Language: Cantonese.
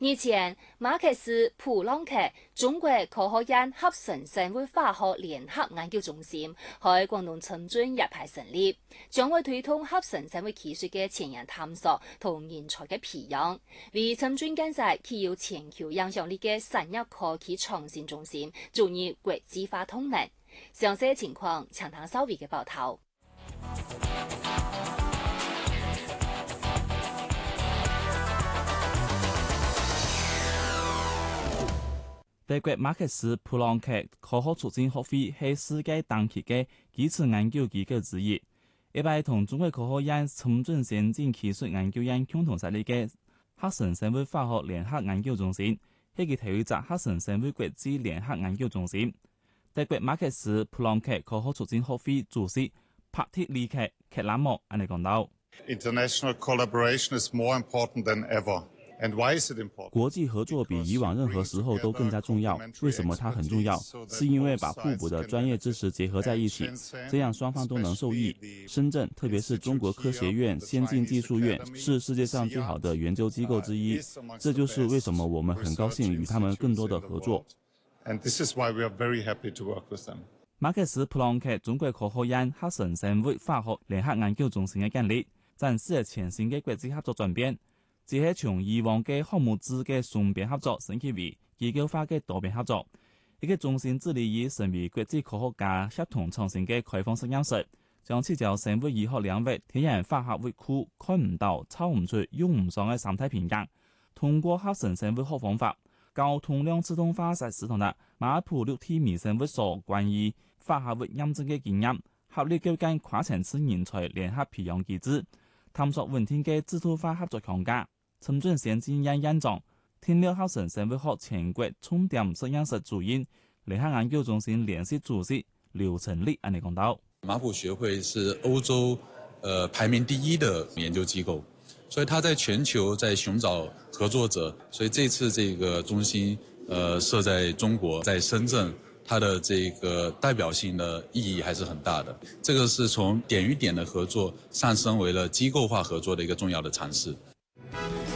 日前，馬克思普朗克中國科學院合成生物化學聯合研究中心喺廣東深圳一派成立，將會推動合成生物技術嘅前沿探索同人才嘅培養，為深圳建設具有全球影響力嘅產業科技創新中心注入國際化動能。詳細情況，請聽稍微嘅報道。 德國馬克思普朗克科學促進學會係世界當期嘅基礎研究機構之一，一派同中國科學院深圳先進技術研究院共同設立嘅合成生物化學聯合研究中心，係其頭一個合成生物國際聯合研究中心。德國馬克思普朗克科學促進學會主席帕蒂里克·克拉莫安尼講到 ：International collaboration is more important than ever. And why is it important? 國際合作比以往任何時候都更加重要。為什麼它很重要？是因為把互補的專業知識結合在一起，這樣雙方都能受益。深圳，特別是中國科學院先進技術院，是世界上最好的研究機構之一。這就是為什麼我們很高興與他們更多的合作。 And this is why we are very happy to work with them. 馬克思普朗克中國科學院合成生物化學聯合研究中心嘅建立，展示了全新嘅國際合作轉變。只係從以往嘅項目制嘅雙邊合作升級為機構化嘅多邊合作。一個中心致力於成為國際科學家協同創新嘅開放實驗室，將聚焦生物醫學領域天然化合物庫看唔到、抄唔出、用唔上嘅三態評價，通過合成生物學方法、高通量自動化實施同埋馬普六體微生物所關於化合物驗證嘅經驗，合力構建跨層次人才聯合培養機制，探索穩定嘅制度化合作框架。深圳先進院長、天料合成生物學全國重點實驗室主任、聯合研究中心聯席主席劉成立安尼講到： 馬普學會是歐洲排名第一的研究機構，所以他在全球在尋找合作者，所以這次這個中心設在中國，在深圳，它的這個代表性的意義還是很大的。這個是從點與點的合作上升為了機構化合作的一個重要的嘗試。